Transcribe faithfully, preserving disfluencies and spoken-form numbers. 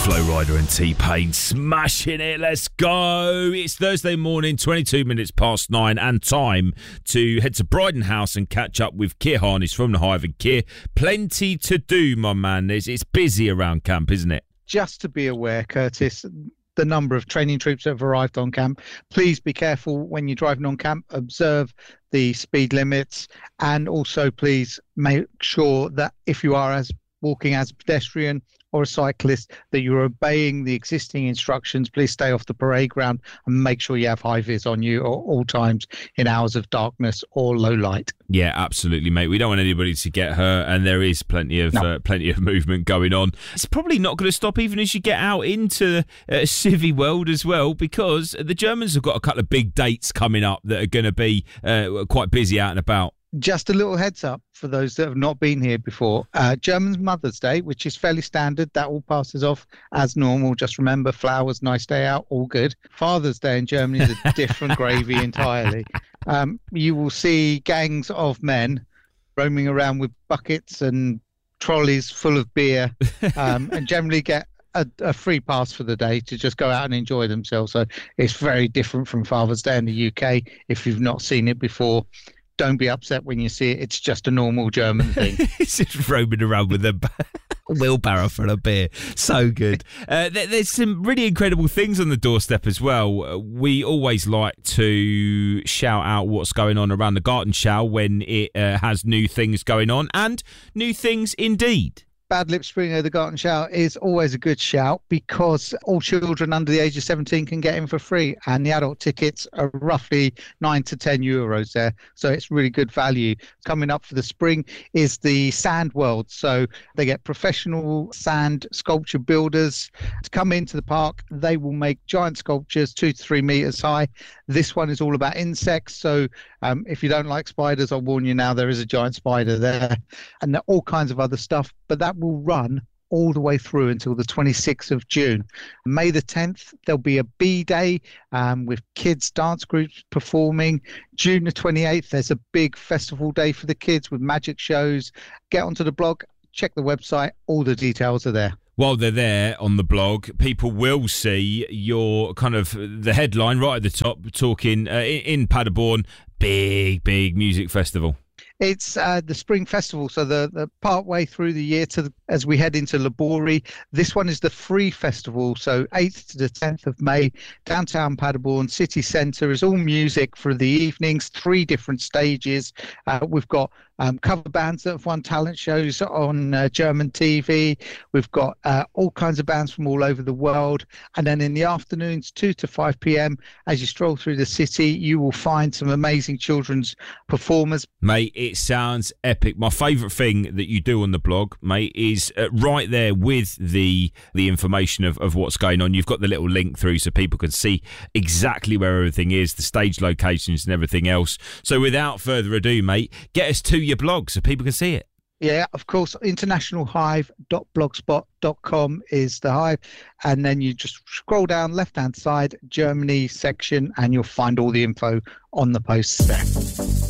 Flo Rida and T-Pain smashing it. Let's go. It's Thursday morning, twenty-two minutes past nine, and time to head to Bryden House and catch up with Keir Harness from the Hive. And Keir, plenty to do, my man. It's, it's busy around camp, isn't it? Just to be aware, Curtis, the number of training troops that have arrived on camp. Please be careful when you're driving on camp. Observe the speed limits, and also please make sure that if you are as walking as a pedestrian or a cyclist, that you're obeying the existing instructions. Please stay off the parade ground and make sure you have high vis on you at all times in hours of darkness or low light. Yeah, absolutely, mate. We don't want anybody to get hurt, and there is plenty of no. uh, plenty of movement going on. It's probably not going to stop even as you get out into uh, civvy world as well, because the Germans have got a couple of big dates coming up that are going to be uh, quite busy out and about. Just a little heads up for those that have not been here before. Uh, German's Mother's Day, which is fairly standard. That all passes off as normal. Just remember, flowers, nice day out, all good. Father's Day in Germany is a different gravy entirely. Um, you will see gangs of men roaming around with buckets and trolleys full of beer um, and generally get A, a free pass for the day to just go out and enjoy themselves. So it's very different from Father's Day in the U K. If you've not seen it before, don't be upset when you see it. It's just a normal German thing. It's just roaming around with a wheelbarrow full of beer. So good. Uh, there, there's some really incredible things on the doorstep as well. Uh, we always like to shout out what's going on around the Gartenschau when it uh, has new things going on, and new things indeed. Bad Lip Springer, the Gartenschau, is always a good shout because all children under the age of seventeen can get in for free, and the adult tickets are roughly nine to ten euros there. So it's really good value. Coming up for the spring is the Sand World. So they get professional sand sculpture builders to come into the park. They will make giant sculptures two to three meters high. This one is all about insects. So um, if you don't like spiders, I'll warn you now, there is a giant spider there, and there are all kinds of other stuff. But that will run all the way through until the twenty-sixth of June. May the tenth, there'll be a bee day um, with kids dance groups performing. June the twenty-eighth, there's a big festival day for the kids with magic shows. Get onto the blog, check the website, all the details are there. While they're there on the blog, people will see your kind of the headline right at the top talking uh, in, in Paderborn, big, big music festival. It's uh, the Spring Festival, so the, the part way through the year to the, as we head into Labori. This one is the free festival, so eighth to the tenth of May, downtown Paderborn city centre is all music for the evenings, three different stages. Uh, we've got um, cover bands that have won talent shows on uh, German T V. We've got uh, all kinds of bands from all over the world. And then in the afternoons, two to five p.m, as you stroll through the city, you will find some amazing children's performers. Mate, it sounds epic. My favourite thing that you do on the blog, mate, is uh, right there with the the information of, of what's going on. You've got the little link through so people can see exactly where everything is, the stage locations and everything else. So without further ado, mate, get us to your blog so people can see it. Yeah, of course, international hive dot blogspot dot com is the Hive. And then you just scroll down left-hand side, Germany section, and you'll find all the info on the posts there.